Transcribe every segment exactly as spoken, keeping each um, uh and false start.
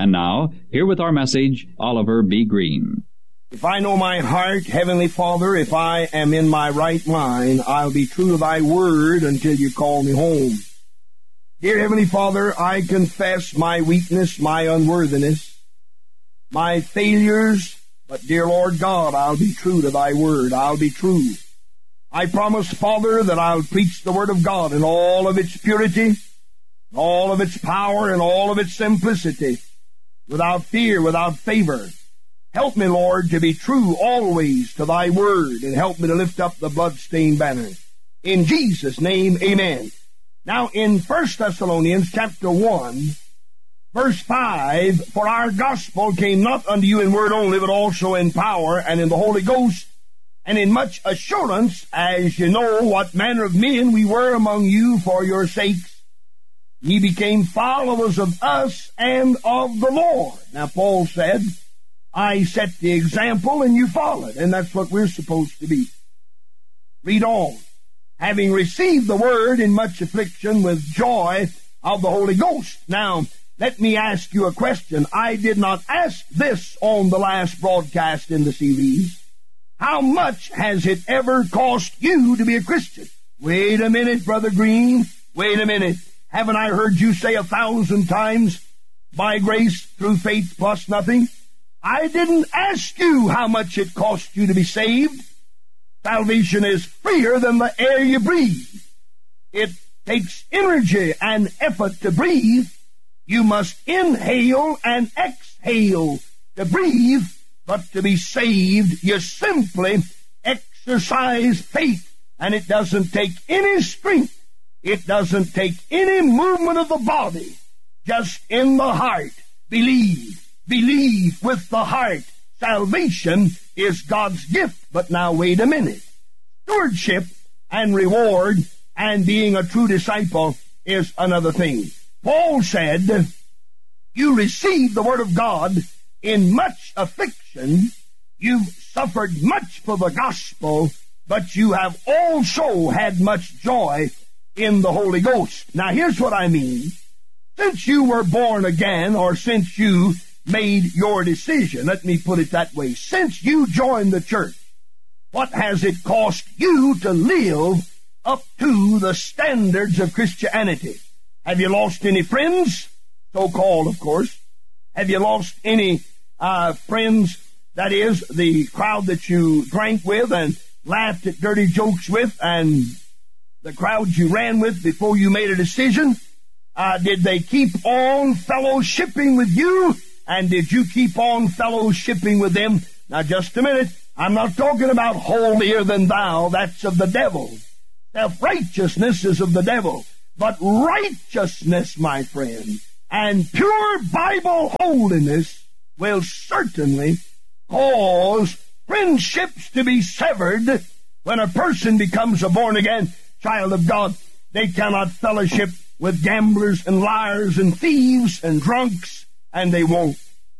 And now, here with our message, Oliver B. Green. If I know my heart, Heavenly Father, if I am in my right mind, I'll be true to thy word until you call me home. Dear Heavenly Father, I confess my weakness, my unworthiness, my failures, but dear Lord God, I'll be true to thy word. I'll be true. I promise, Father, that I'll preach the word of God in all of its purity, all of its power, and all of its simplicity, without fear, without favor. Help me, Lord, to be true always to thy word, and help me to lift up the bloodstained banner. In Jesus' name, amen. Now, in First Thessalonians chapter one, verse five, for our gospel came not unto you in word only, but also in power, and in the Holy Ghost, and in much assurance, as you know what manner of men we were among you for your sakes. Ye became followers of us and of the Lord. Now, Paul said, I set the example and you followed, and that's what we're supposed to be. Read on. Having received the word in much affliction with joy of the Holy Ghost. Now, let me ask you a question. I did not ask this on the last broadcast in the series. How much has it ever cost you to be a Christian? Wait a minute, Brother Green. Wait a minute. Haven't I heard you say a thousand times, by grace, through faith, plus nothing? I didn't ask you how much it cost you to be saved. Salvation is freer than the air you breathe. It takes energy and effort to breathe. You must inhale and exhale to breathe, but to be saved, you simply exercise faith, and it doesn't take any strength. It doesn't take any movement of the body. Just in the heart, believe. Believe with the heart. Salvation is God's gift. But now wait a minute. Stewardship and reward and being a true disciple is another thing. Paul said, you received the word of God in much affliction. You've suffered much for the gospel, but you have also had much joy in the Holy Ghost. Now here's what I mean. Since you were born again, or since you made your decision, let me put it that way, since you joined the church, what has it cost you to live up to the standards of Christianity? Have you lost any friends? So-called, of course. Have you lost any uh, friends, that is, the crowd that you drank with and laughed at dirty jokes with, and the crowd you ran with before you made a decision? Uh, did they keep on fellowshipping with you? And did you keep on fellowshipping with them? Now, just a minute. I'm not talking about holier than thou. That's of the devil. Self-righteousness is of the devil. But righteousness, my friend, and pure Bible holiness will certainly cause friendships to be severed. When a person becomes a born-again child of God, they cannot fellowship with gamblers and liars and thieves and drunks, and they won't.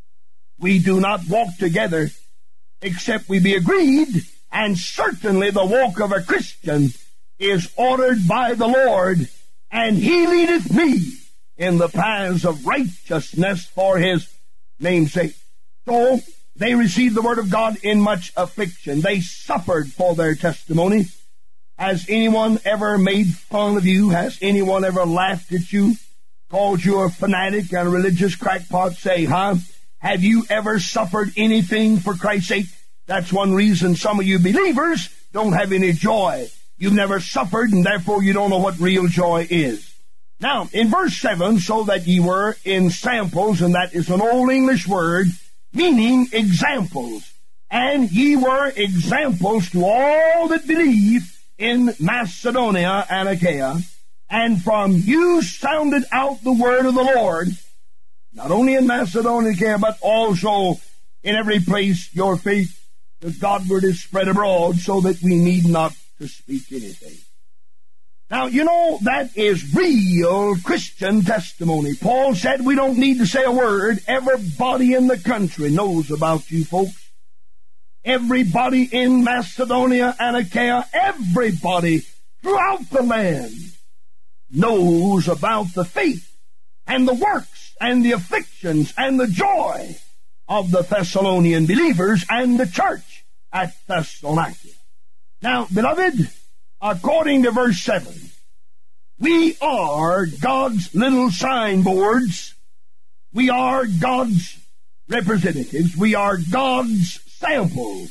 We do not walk together except we be agreed, and certainly the walk of a Christian is ordered by the Lord, and he leadeth me in the paths of righteousness for his name's sake. So they received the word of God in much affliction. They suffered for their testimony. Has anyone ever made fun of you? Has anyone ever laughed at you? Called you a fanatic and a religious crackpot? Say, huh? Have you ever suffered anything for Christ's sake? That's one reason some of you believers don't have any joy. You've never suffered, and therefore you don't know what real joy is. Now, in verse seven, so that ye were in samples, and that is an old English word, meaning examples. And ye were examples to all that believe in Macedonia and Achaia. And from you sounded out the word of the Lord, not only in Macedonia and Achaia, but also in every place your faith to Godward is spread abroad, so that we need not to speak anything. Now, you know, that is real Christian testimony. Paul said we don't need to say a word. Everybody in the country knows about you folks. Everybody in Macedonia and Achaia, everybody throughout the land knows about the faith and the works and the afflictions and the joy of the Thessalonian believers and the church at Thessalonica. Now, beloved, according to verse seven, we are God's little signboards. We are God's representatives. We are God's samples.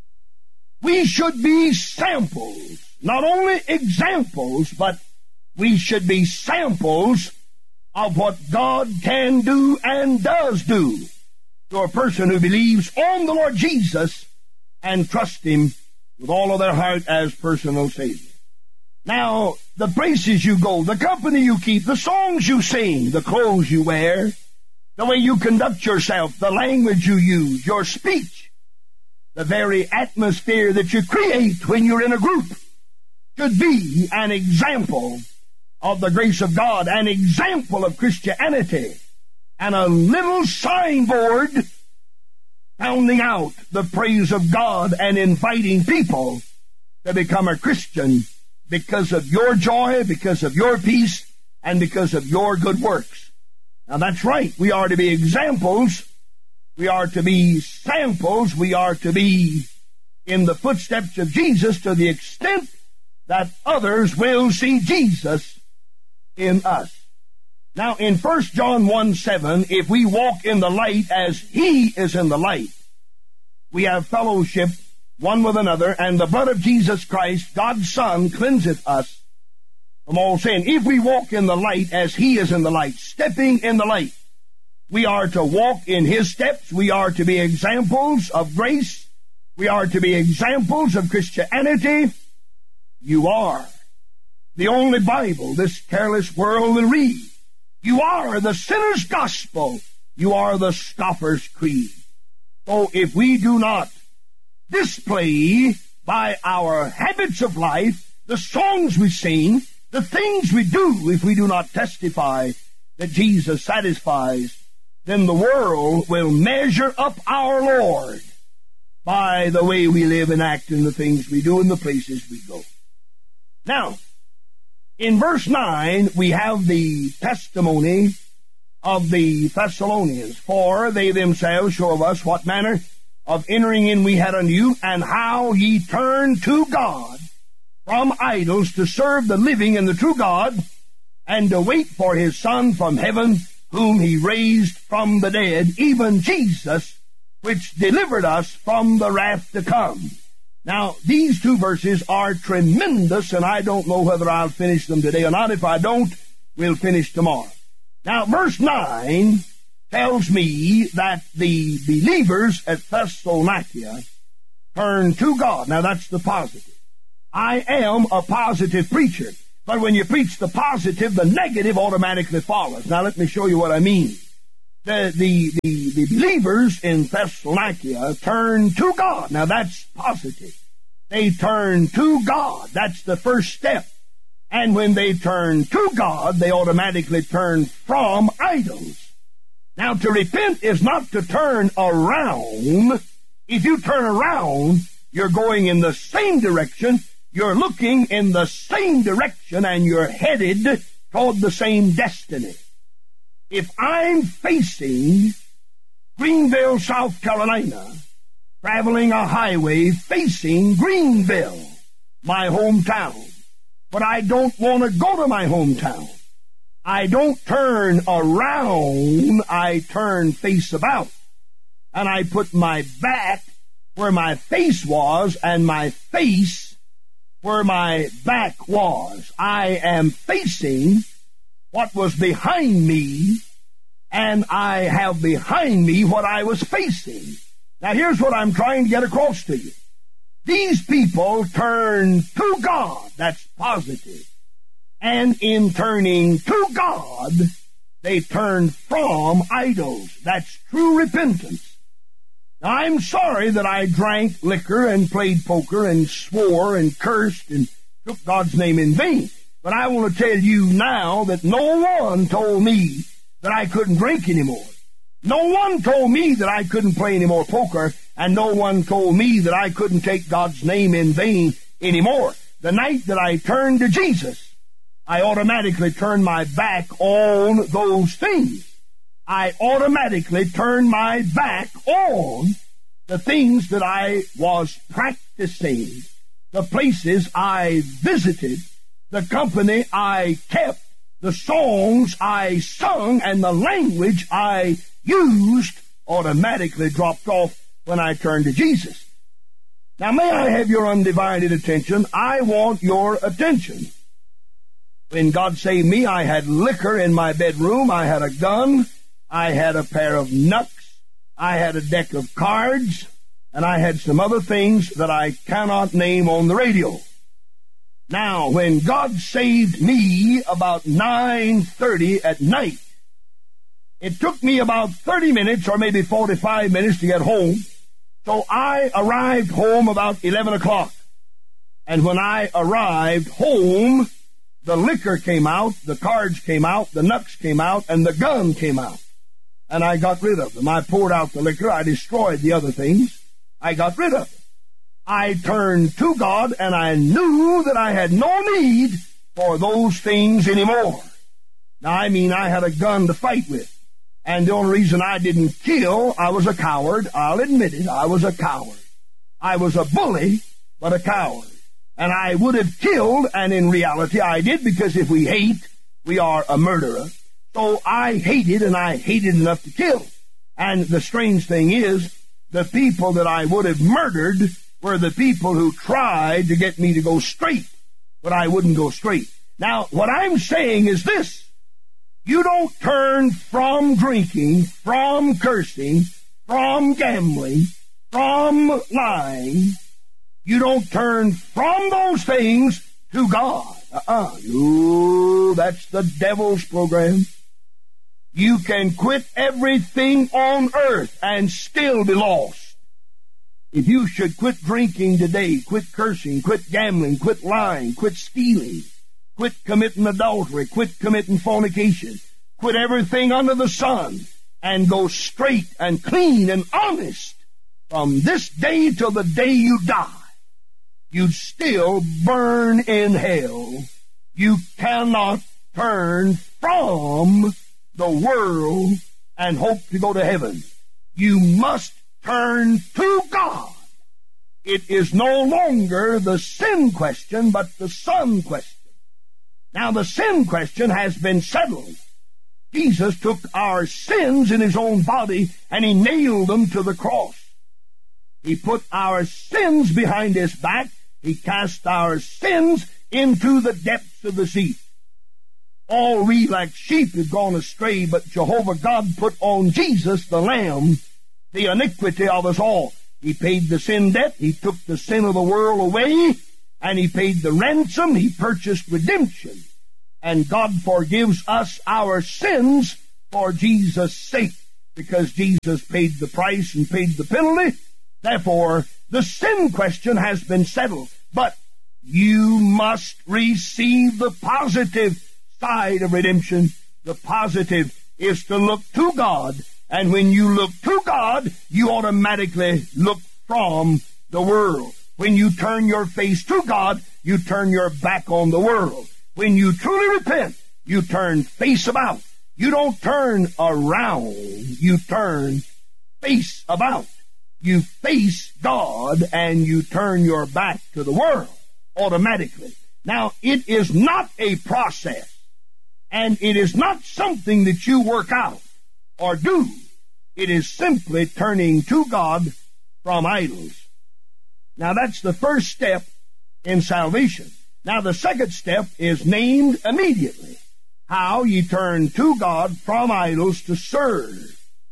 We should be samples, not only examples, but we should be samples of what God can do and does do to a person who believes on the Lord Jesus and trusts Him with all of their heart as personal Savior. Now, the places you go, the company you keep, the songs you sing, the clothes you wear, the way you conduct yourself, the language you use, your speech, the very atmosphere that you create when you're in a group should be an example of the grace of God, an example of Christianity, and a little signboard sounding out the praise of God and inviting people to become a Christian because of your joy, because of your peace, and because of your good works. Now that's right. We are to be examples. We are to be samples. We are to be in the footsteps of Jesus to the extent that others will see Jesus in us. Now, in First John one seven, if we walk in the light as He is in the light, we have fellowship one with another, and the blood of Jesus Christ, God's Son, cleanseth us from all sin. If we walk in the light as He is in the light, stepping in the light, we are to walk in His steps. We are to be examples of grace. We are to be examples of Christianity. You are the only Bible this careless world will read. You are the sinner's gospel. You are the scoffer's creed. So if we do not display by our habits of life, the songs we sing, the things we do, if we do not testify that Jesus satisfies, then the world will measure up our Lord by the way we live and act and the things we do and the places we go. Now, in verse nine, we have the testimony of the Thessalonians. For they themselves show of us what manner of entering in we had unto you, and how ye turned to God from idols to serve the living and the true God, and to wait for His Son from heaven, whom He raised from the dead, even Jesus, which delivered us from the wrath to come. Now, these two verses are tremendous, and I don't know whether I'll finish them today or not. If I don't, we'll finish tomorrow. Now, verse nine tells me that the believers at Thessalonica turned to God. Now, that's the positive. I am a positive preacher, but when you preach the positive, the negative automatically follows. Now, let me show you what I mean. The, the, the, the believers in Thessalonica turned to God. Now, that's positive. They turned to God. That's the first step. And when they turn to God, they automatically turn from idols. Now, to repent is not to turn around. If you turn around, you're going in the same direction. You're looking in the same direction, and you're headed toward the same destiny. If I'm facing Greenville, South Carolina, traveling a highway facing Greenville, my hometown, but I don't want to go to my hometown, I don't turn around, I turn face about. And I put my back where my face was and my face where my back was. I am facing what was behind me, and I have behind me what I was facing. Now here's what I'm trying to get across to you. These people turn to God. That's positive. And in turning to God, they turn from idols. That's true repentance. Now, I'm sorry that I drank liquor and played poker and swore and cursed and took God's name in vain. But I want to tell you now that no one told me that I couldn't drink anymore. No one told me that I couldn't play any more poker, and no one told me that I couldn't take God's name in vain anymore. The night that I turned to Jesus, I automatically turned my back on those things. I automatically turned my back on the things that I was practicing, the places I visited, the company I kept, the songs I sung, and the language I used automatically dropped off when I turned to Jesus. Now, may I have your undivided attention? I want your attention. When God saved me, I had liquor in my bedroom, I had a gun, I had a pair of knucks, I had a deck of cards, and I had some other things that I cannot name on the radio. Now, when God saved me about nine thirty at night, it took me about thirty minutes or maybe forty-five minutes to get home, so I arrived home about eleven o'clock. And when I arrived home, the liquor came out, the cards came out, the knucks came out, and the gun came out. And I got rid of them. I poured out the liquor, I destroyed the other things, I got rid of them. I turned to God, and I knew that I had no need for those things anymore. Now, I mean, I had a gun to fight with. And the only reason I didn't kill, I was a coward. I'll admit it, I was a coward. I was a bully, but a coward. And I would have killed, and in reality I did, because if we hate, we are a murderer. So I hated, and I hated enough to kill. And the strange thing is, the people that I would have murdered were the people who tried to get me to go straight, but I wouldn't go straight. Now, what I'm saying is this: you don't turn from drinking, from cursing, from gambling, from lying. You don't turn from those things to God. Uh-uh. No, that's the devil's program. You can quit everything on earth and still be lost. If you should quit drinking today, quit cursing, quit gambling, quit lying, quit stealing, quit committing adultery, quit committing fornication, quit everything under the sun, and go straight and clean and honest from this day till the day you die, you'd still burn in hell. You cannot turn from the world and hope to go to heaven. You must turn to God. It is no longer the sin question, but the son question. Now, the sin question has been settled. Jesus took our sins in his own body, and he nailed them to the cross. He put our sins behind his back. He cast our sins into the depths of the sea. All we like sheep have gone astray, but Jehovah God put on Jesus, the Lamb, the iniquity of us all. He paid the sin debt. He took the sin of the world away, and he paid the ransom. He purchased redemption. And God forgives us our sins for Jesus' sake, because Jesus paid the price and paid the penalty. Therefore, the sin question has been settled. But you must receive the positive side of redemption. The positive is to look to God. And when you look to God, you automatically look from the world. When you turn your face to God, you turn your back on the world. When you truly repent, you turn face about. You don't turn around. You turn face about. You face God and you turn your back to the world automatically. Now, it is not a process, and it is not something that you work out or do. It is simply turning to God from idols. Now, that's the first step in salvation. Now, the second step is named immediately. How you turn to God from idols to serve.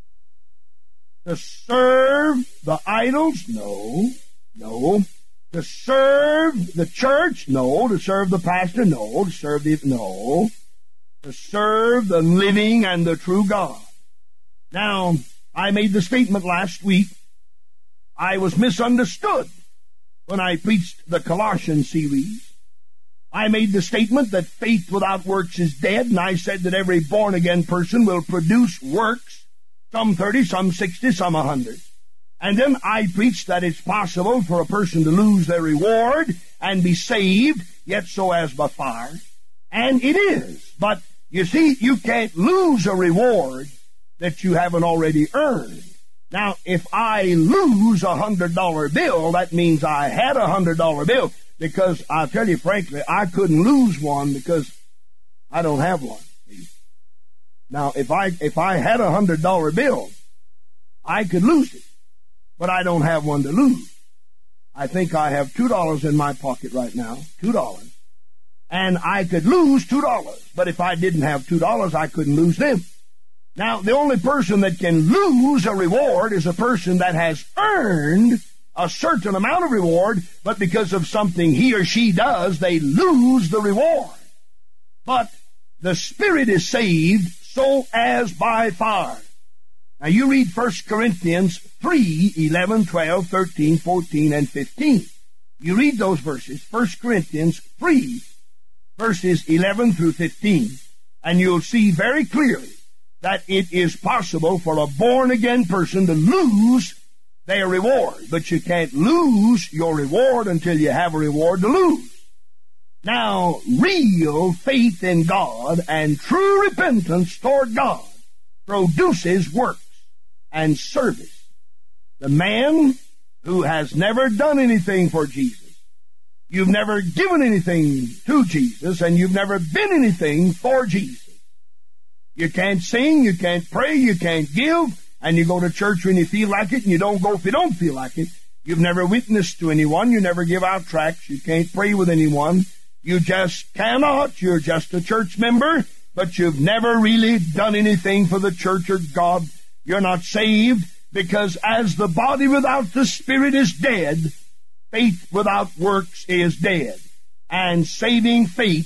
To serve the idols? No. No. To serve the church? No. To serve the pastor? No. To serve the... No. To serve the living and the true God. Now, I made the statement last week. I was misunderstood when I preached the Colossians series. I made the statement that faith without works is dead, and I said that every born-again person will produce works, some thirty, some sixty, some a hundred. And then I preached that it's possible for a person to lose their reward and be saved, yet so as by fire. And it is. But, you see, you can't lose a reward that you haven't already earned. Now, if I lose a hundred dollar bill, that means I had a hundred dollar bill, because I'll tell you frankly, I couldn't lose one because I don't have one. Now, if I, if I had a hundred dollar bill, I could lose it, but I don't have one to lose. I think I have two dollars in my pocket right now, two dollars, and I could lose two dollars, but if I didn't have two dollars, I couldn't lose them. Now, the only person that can lose a reward is a person that has earned a certain amount of reward, but because of something he or she does, they lose the reward. But the spirit is saved so as by fire. Now, you read First Corinthians three, eleven, twelve, thirteen, fourteen, and fifteen. You read those verses, First Corinthians three, verses eleven through fifteen, and you'll see very clearly that it is possible for a born-again person to lose their reward. But you can't lose your reward until you have a reward to lose. Now, real faith in God and true repentance toward God produces works and service. The man who has never done anything for Jesus, you've never given anything to Jesus, and you've never been anything for Jesus. You can't sing, you can't pray, you can't give, and you go to church when you feel like it, and you don't go if you don't feel like it. You've never witnessed to anyone, you never give out tracts, you can't pray with anyone. You just cannot, you're just a church member, but you've never really done anything for the church or God. You're not saved, because as the body without the spirit is dead, faith without works is dead. And saving faith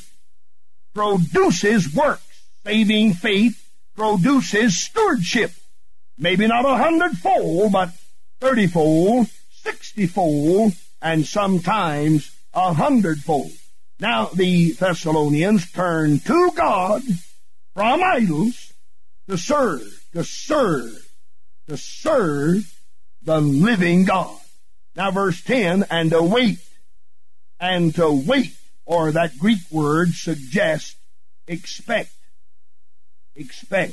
produces works. Saving faith produces stewardship. Maybe not a hundredfold, but thirtyfold, sixtyfold, and sometimes a hundredfold. Now, the Thessalonians turned to God from idols to serve, to serve, to serve the living God. Now, verse ten, and to wait, and to wait, or that Greek word suggests expect. Expect.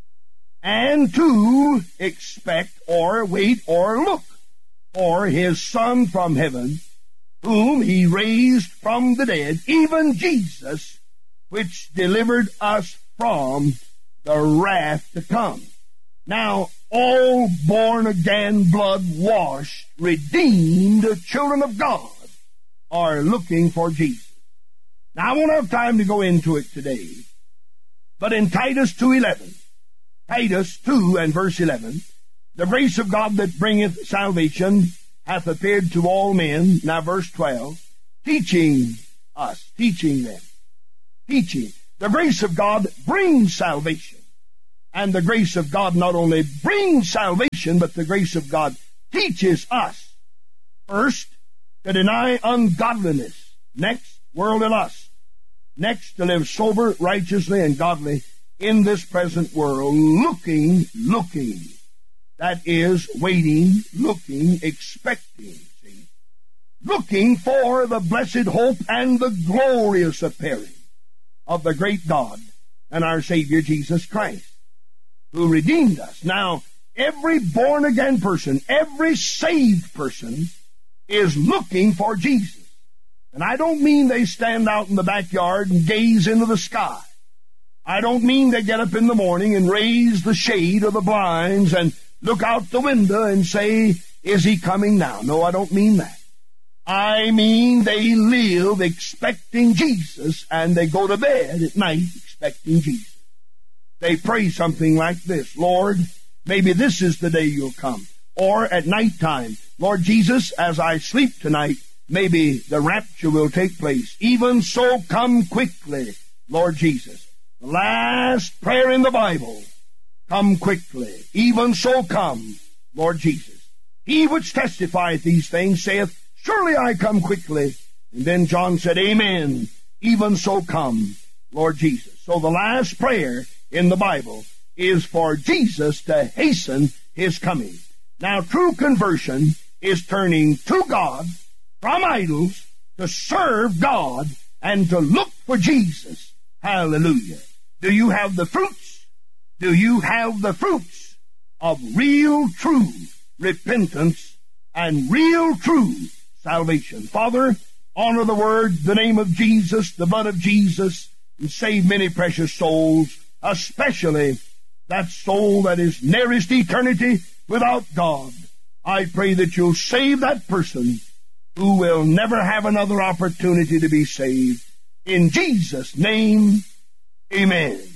And to expect or wait or look for his Son from heaven, whom he raised from the dead, even Jesus, which delivered us from the wrath to come. Now, all born-again, blood-washed, redeemed children of God are looking for Jesus. Now, I won't have time to go into it today, but in Titus two eleven, Titus two and verse eleven, the grace of God that bringeth salvation hath appeared to all men, now verse twelve, teaching us, teaching them, teaching. The grace of God brings salvation. And the grace of God not only brings salvation, but the grace of God teaches us, first, to deny ungodliness, next, worldly lust, next, to live sober, righteously, and godly in this present world, looking, looking, that is, waiting, looking, expecting, see, looking for the blessed hope and the glorious appearing of the great God and our Savior Jesus Christ, who redeemed us. Now, every born-again person, every saved person is looking for Jesus. And I don't mean they stand out in the backyard and gaze into the sky. I don't mean they get up in the morning and raise the shade of the blinds and look out the window and say, is he coming now? No, I don't mean that. I mean they live expecting Jesus, and they go to bed at night expecting Jesus. They pray something like this: Lord, maybe this is the day you'll come. Or at nighttime, Lord Jesus, as I sleep tonight, maybe the rapture will take place. Even so, come quickly, Lord Jesus. The last prayer in the Bible, come quickly. Even so, come, Lord Jesus. He which testifieth these things saith, surely I come quickly. And then John said, amen. Even so, come, Lord Jesus. So the last prayer in the Bible is for Jesus to hasten his coming. Now, true conversion is turning to God from idols to serve God and to look for Jesus. Hallelujah. Do you have the fruits Do you have the fruits of real, true repentance and real, true salvation? Father, honor the Word, the name of Jesus, the blood of Jesus, and save many precious souls, especially that soul that is nearest eternity without God. I pray that you'll save that person who will never have another opportunity to be saved. In Jesus' name, amen.